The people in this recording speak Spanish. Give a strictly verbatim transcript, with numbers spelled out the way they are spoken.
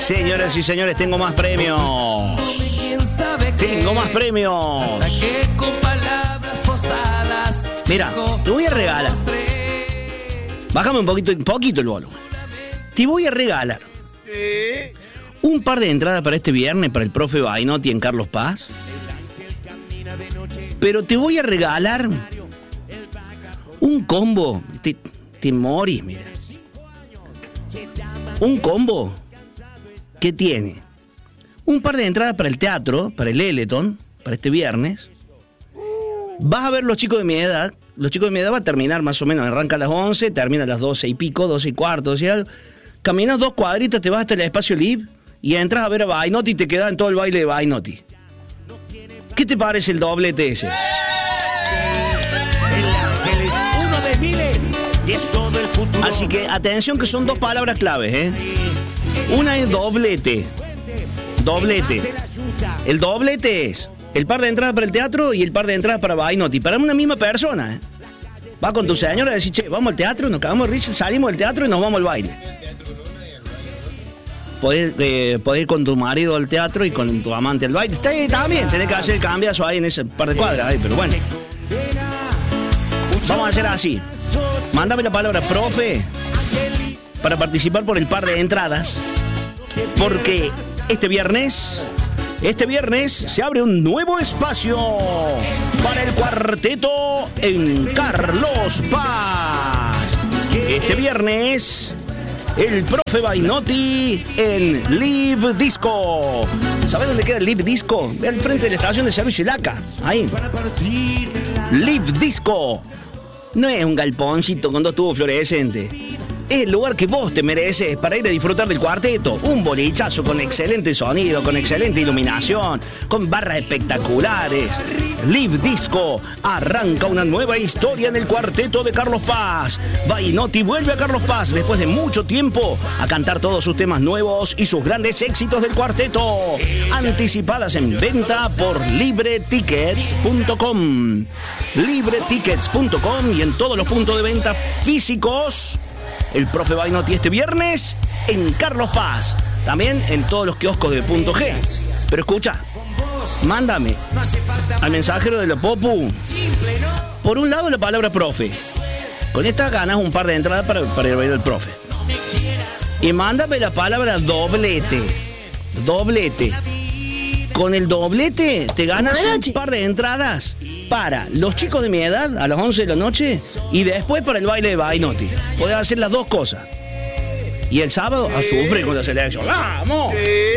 Señoras y señores, tengo más premios. Tengo más premios. Mira, te voy a regalar. Bájame un poquito, un poquito el volumen. Te voy a regalar un par de entradas para este viernes para el profe Bainotti en Carlos Paz. Pero te voy a regalar un combo. Te, te morís, mira. Un combo que tiene un par de entradas para el teatro, para el Eleton, para este viernes. Vas a ver Los Chicos de Mi Edad. Los Chicos de Mi Edad va a terminar más o menos, arranca a las once, termina a las doce y pico, doce y cuarto, doce y algo. Caminas dos cuadritas, te vas hasta el espacio Live y entras a ver a Bainotti y te quedas en todo el baile de Bainotti. ¿Qué te parece el doblete ese? Uno de miles y es todo el futuro. Así que atención que son dos palabras claves, ¿eh? Una es doblete. Doblete. El doblete es el par de entradas para el teatro y el par de entradas para Bainotti. Para una misma persona, ¿eh? Va con tu señora y decís, che, vamos al teatro, nos cagamos de risa, salimos del teatro y nos vamos al baile. Podés, eh, podés ir con tu marido al teatro y con tu amante al baile. Está ahí también, tenés que hacer el cambiazo ahí en ese par de cuadras, ahí, pero bueno. Vamos a hacer así. Mándame la palabra profe para participar por el par de entradas. Porque este viernes, este viernes se abre un nuevo espacio para el cuarteto en Carlos Paz. Este viernes, el profe Bainotti en Live Disco. ¿Sabes dónde queda el Live Disco? Ve al frente de la estación de servicio Laca. Ahí. Live Disco. No es un galponcito con dos tubos fluorescentes. Es el lugar que vos te mereces para ir a disfrutar del cuarteto. Un bolichazo con excelente sonido, con excelente iluminación, con barras espectaculares. Live Disco arranca una nueva historia en el cuarteto de Carlos Paz. Bainotti vuelve a Carlos Paz después de mucho tiempo a cantar todos sus temas nuevos y sus grandes éxitos del cuarteto. Anticipadas en venta por libre tickets punto com. libre tickets punto com y en todos los puntos de venta físicos. El profe Bainotti este viernes en Carlos Paz. También en todos los kioscos de Punto G. Pero escucha, mándame al mensajero de la Popu. Por un lado la palabra profe. Con esta ganas un par de entradas para, para ir a ver al profe. Y mándame la palabra doblete. Doblete. Con el doblete te ganas un par de entradas para Los Chicos de Mi Edad a las once de la noche y después para el baile de Bainotti. Podés hacer las dos cosas. Y el sábado a sufrir con la selección. ¡Vamos!